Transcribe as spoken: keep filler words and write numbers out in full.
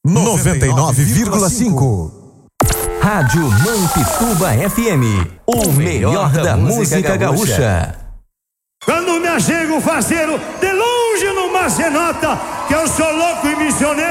noventa e nove vírgula cinco. Rádio Mampituba F M, o melhor da música gaúcha. Quando me achego faceiro, de longe numa cenota, que eu sou louco e missioneiro.